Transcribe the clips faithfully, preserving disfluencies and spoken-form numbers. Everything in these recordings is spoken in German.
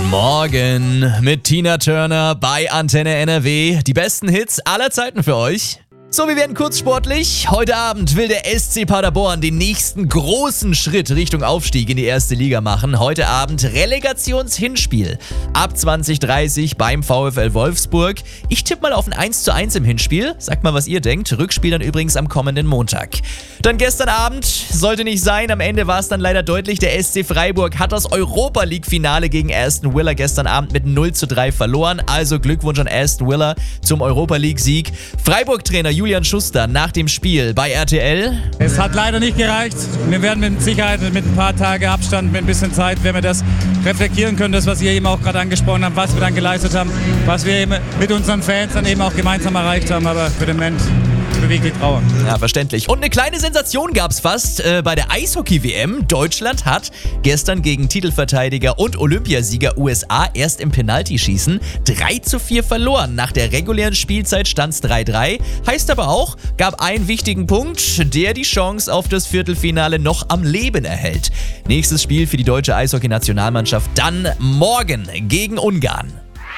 Guten Morgen mit Tina Turner bei Antenne N R W. Die besten Hits aller Zeiten für euch. So, wir werden kurz sportlich. Heute Abend will der S C Paderborn den nächsten großen Schritt Richtung Aufstieg in die erste Liga machen. Heute Abend Relegationshinspiel. Ab zwanzig Uhr dreißig beim VfL Wolfsburg. Ich tippe mal auf ein eins zu eins im Hinspiel. Sagt mal, was ihr denkt. Rückspiel dann übrigens am kommenden Montag. Dann gestern Abend, sollte nicht sein, am Ende war es dann leider deutlich. Der S C Freiburg hat das Europa-League-Finale gegen Aston Villa gestern Abend mit null zu drei verloren. Also Glückwunsch an Aston Villa zum Europa-League-Sieg. Freiburg-Trainer Julian Schuster nach dem Spiel bei R T L. Es hat leider nicht gereicht. Wir werden mit Sicherheit mit ein paar Tagen Abstand, mit ein bisschen Zeit, wenn wir das reflektieren können, das, was ihr eben auch gerade angesprochen habt, was wir dann geleistet haben, was wir eben mit unseren Fans dann eben auch gemeinsam erreicht haben. Aber für den Moment bewegt die Trauer. Ja, verständlich. Und eine kleine Sensation gab es fast äh, bei der Eishockey-W M. Deutschland hat gestern gegen Titelverteidiger und Olympiasieger U S A erst im Penaltyschießen drei zu vier verloren. Nach der regulären Spielzeit stand es drei drei. Heißt aber auch, gab einen wichtigen Punkt, der die Chance auf das Viertelfinale noch am Leben erhält. Nächstes Spiel für die deutsche Eishockey-Nationalmannschaft dann morgen gegen Ungarn.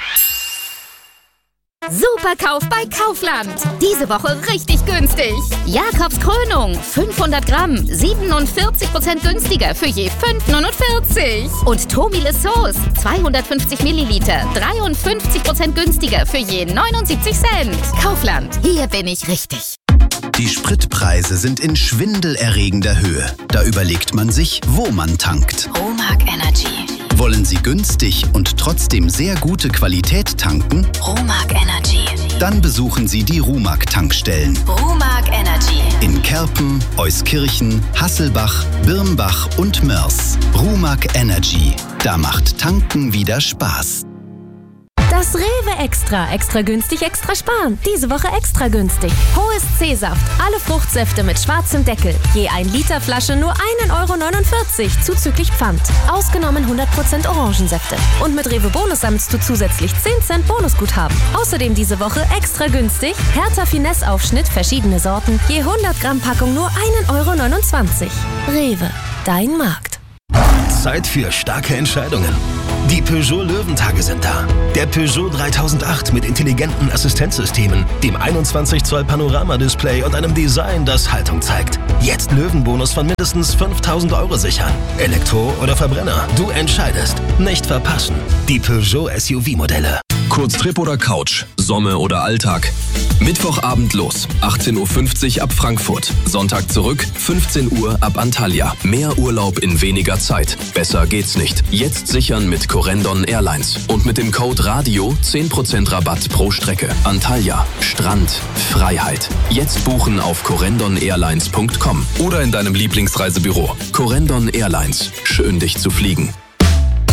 Superkauf bei Kaufland. Diese Woche richtig günstig. Jakobs Krönung, fünfhundert Gramm, siebenundvierzig Prozent günstiger für je fünf Euro neunundvierzig. Und Tomile Sauce, zweihundertfünfzig Milliliter, dreiundfünfzig Prozent günstiger für je neunundsiebzig Cent. Kaufland, hier bin ich richtig. Die Spritpreise sind in schwindelerregender Höhe. Da überlegt man sich, wo man tankt. Romag Energy. Wollen Sie günstig und trotzdem sehr gute Qualität tanken? Romag Energy. Dann besuchen Sie die Rumag-Tankstellen. Romag Energy. In Kerpen, Euskirchen, Hasselbach, Birnbach und Mörs. Rumag Energy. Da macht Tanken wieder Spaß. Das Rewe Extra. Extra günstig, extra sparen. Diese Woche extra günstig. Hohes C-Saft. Alle Fruchtsäfte mit schwarzem Deckel. Je ein Liter Flasche nur ein Euro neunundvierzig zuzüglich Pfand. Ausgenommen hundert Prozent Orangensäfte. Und mit Rewe Bonus sammelst du zusätzlich zehn Cent Bonusguthaben. Außerdem diese Woche extra günstig. Hertha Finesse Aufschnitt, verschiedene Sorten. Je hundert Gramm Packung nur ein Euro neunundzwanzig. Rewe. Dein Markt. Zeit für starke Entscheidungen. Die Peugeot Löwentage sind da. Der Peugeot dreitausendacht mit intelligenten Assistenzsystemen, dem einundzwanzig Zoll Panoramadisplay und einem Design, das Haltung zeigt. Jetzt Löwenbonus von mindestens fünftausend Euro sichern. Elektro oder Verbrenner, du entscheidest. Nicht verpassen. Die Peugeot S U V-Modelle. Kurztrip oder Couch, Sommer oder Alltag. Mittwochabend los, achtzehn Uhr fünfzig ab Frankfurt. Sonntag zurück, fünfzehn Uhr ab Antalya. Mehr Urlaub in weniger Zeit. Besser geht's nicht. Jetzt sichern mit Corendon Airlines. Und mit dem Code RADIO zehn Prozent Rabatt pro Strecke. Antalya, Strand, Freiheit. Jetzt buchen auf corendon airlines punkt com oder in deinem Lieblingsreisebüro. Corendon Airlines. Schön, dich zu fliegen.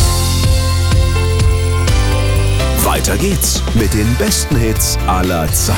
Weiter geht's mit den besten Hits aller Zeiten.